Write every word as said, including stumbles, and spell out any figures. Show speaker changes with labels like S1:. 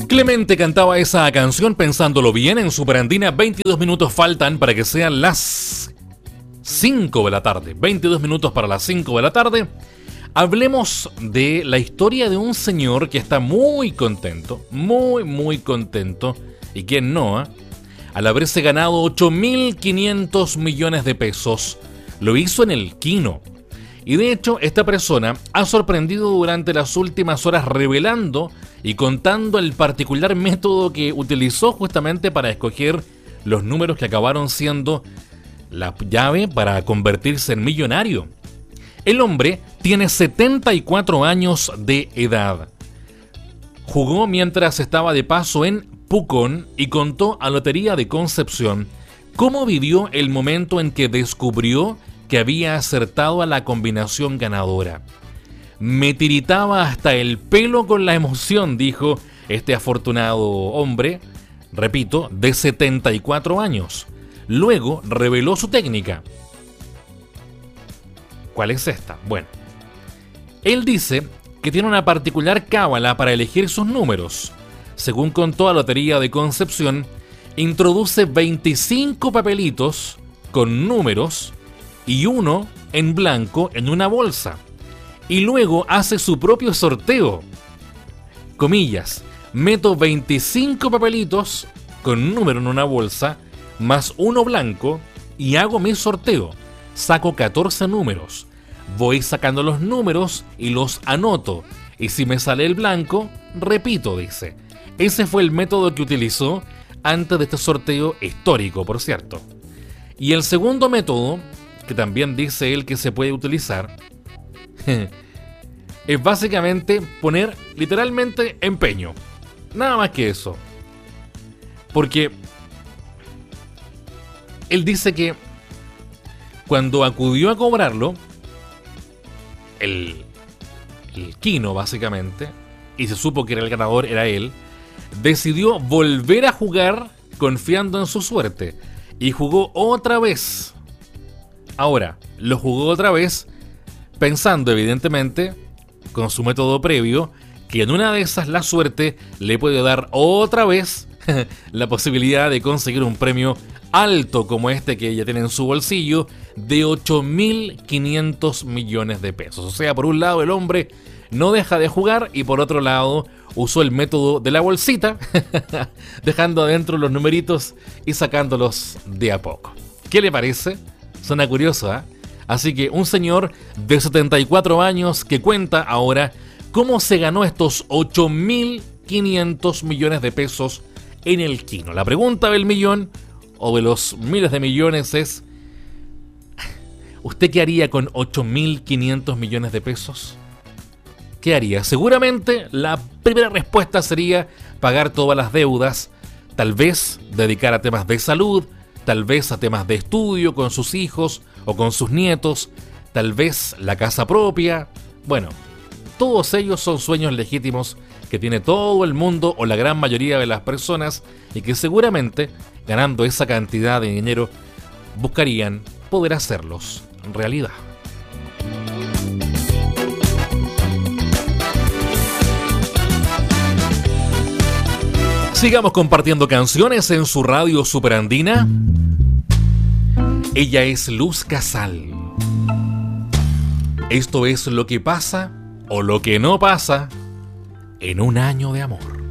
S1: Clemente cantaba esa canción pensándolo bien en Superandina. veintidós minutos faltan para que sean las cinco de la tarde. veintidós minutos para las cinco de la tarde. Hablemos de la historia de un señor que está muy contento, muy, muy contento. ¿Y quién no? ¿eh? Al haberse ganado ocho mil quinientos millones de pesos, lo hizo en el Kino. Y de hecho, esta persona ha sorprendido durante las últimas horas revelando y contando el particular método que utilizó justamente para escoger los números que acabaron siendo la llave para convertirse en millonario. El hombre tiene setenta y cuatro años de edad. Jugó mientras estaba de paso en Pucón y contó a Lotería de Concepción cómo vivió el momento en que descubrió que había acertado a la combinación ganadora. Me tiritaba hasta el pelo con la emoción, dijo este afortunado hombre, repito, de setenta y cuatro años. Luego reveló su técnica. ¿Cuál es esta? Bueno, él dice que tiene una particular cábala para elegir sus números. Según contó a Lotería de Concepción, introduce veinticinco papelitos con números y uno en blanco en una bolsa. Y luego hace su propio sorteo. Comillas, meto veinticinco papelitos con número en una bolsa, más uno blanco, y hago mi sorteo. Saco catorce números. Voy sacando los números y los anoto. Y si me sale el blanco, repito, dice. Ese fue el método que utilizó antes de este sorteo histórico, por cierto. Y el segundo método, que también dice él que se puede utilizar, es básicamente poner literalmente empeño. Nada más que eso. Porque él dice que cuando acudió a cobrarlo, el, el Kino básicamente, y se supo que era el ganador, era él, decidió volver a jugar confiando en su suerte. Y jugó otra vez. Ahora, lo jugó otra vez pensando evidentemente, con su método previo, que en una de esas la suerte le puede dar otra vez la posibilidad de conseguir un premio alto como este que ella tiene en su bolsillo de ocho mil quinientos millones de pesos. O sea, por un lado el hombre no deja de jugar y por otro lado usó el método de la bolsita, dejando adentro los numeritos y sacándolos de a poco. ¿Qué le parece? Suena curioso, ¿eh? Así que un señor de setenta y cuatro años que cuenta ahora cómo se ganó estos ocho mil quinientos millones de pesos en el Kino. La pregunta del millón o de los miles de millones es: ¿usted qué haría con ocho mil quinientos millones de pesos? ¿Qué haría? Seguramente la primera respuesta sería pagar todas las deudas, tal vez dedicar a temas de salud, tal vez a temas de estudio con sus hijos o con sus nietos, tal vez la casa propia. Bueno, todos ellos son sueños legítimos que tiene todo el mundo o la gran mayoría de las personas y que seguramente, ganando esa cantidad de dinero, buscarían poder hacerlos realidad. Sigamos compartiendo canciones en su radio Superandina. Ella es Luz Casal. Esto es lo que pasa o lo que no pasa en un año de amor.